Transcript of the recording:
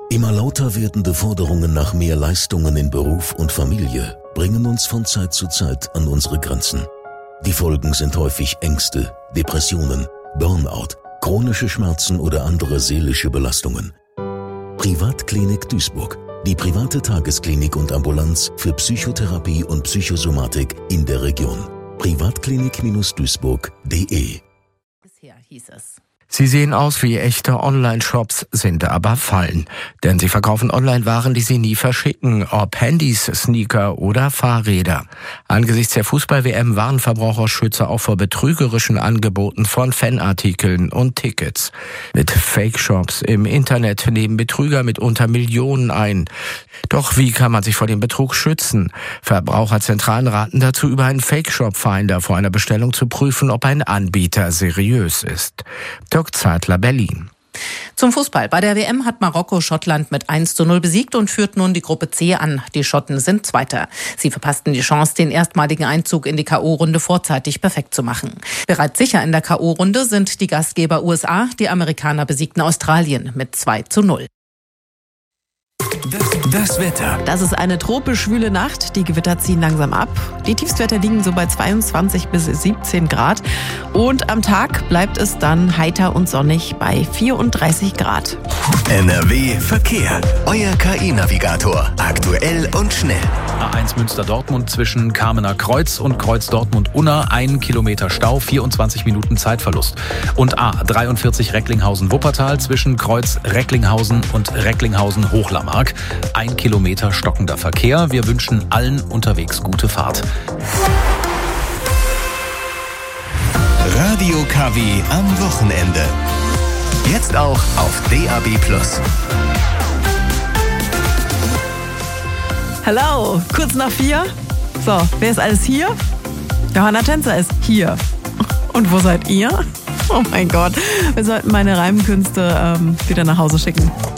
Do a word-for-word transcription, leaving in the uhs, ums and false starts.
Immer lauter werdende Forderungen nach mehr Leistungen in Beruf und Familie bringen uns von Zeit zu Zeit an unsere Grenzen. Die Folgen sind häufig Ängste, Depressionen, Burnout, chronische Schmerzen oder andere seelische Belastungen. Privatklinik Duisburg. Die private Tagesklinik und Ambulanz für Psychotherapie und Psychosomatik in der Region. privatklinik Duisburg punkt de. Bisher hieß es. Sie sehen aus wie echte Online-Shops, sind aber Fallen. Denn sie verkaufen Online-Waren, die sie nie verschicken, ob Handys, Sneaker oder Fahrräder. Angesichts der Fußball-W M warnen Verbraucherschützer auch vor betrügerischen Angeboten von Fanartikeln und Tickets. Mit Fake-Shops im Internet nehmen Betrüger mitunter Millionen ein. Doch wie kann man sich vor dem Betrug schützen? Verbraucherzentralen raten dazu, über einen Fake-Shop-Finder vor einer Bestellung zu prüfen, ob ein Anbieter seriös ist. Dirk Zeitler, Berlin. Zum Fußball. Bei der W M hat Marokko Schottland mit eins zu null besiegt und führt nun die Gruppe C an. Die Schotten sind Zweiter. Sie verpassten die Chance, den erstmaligen Einzug in die K O-Runde vorzeitig perfekt zu machen. Bereits sicher in der K O-Runde sind die Gastgeber U S A. Die Amerikaner besiegten Australien mit zwei zu null. Das, das Wetter. Das ist eine tropisch schwüle Nacht. Die Gewitter ziehen langsam ab. Die Tiefstwerte liegen so bei zweiundzwanzig bis siebzehn Grad. Und am Tag bleibt es dann heiter und sonnig bei vierunddreißig Grad. N R W Verkehr. Euer K I-Navigator. Aktuell und schnell. A eins Münster-Dortmund zwischen Kamener Kreuz und Kreuz Dortmund-Unna. Ein Kilometer Stau, vierundzwanzig Minuten Zeitverlust. Und A dreiundvierzig Recklinghausen-Wuppertal zwischen Kreuz Recklinghausen und Recklinghausen-Hochlammark. Ein Kilometer stockender Verkehr. Wir wünschen allen unterwegs gute Fahrt. Radio K W am Wochenende. Jetzt auch auf D A B plus. Hallo, kurz nach vier. So, wer ist alles hier? Johanna Tänzer ist hier. Und wo seid ihr? Oh mein Gott, wir sollten meine Reimkünste ähm, wieder nach Hause schicken.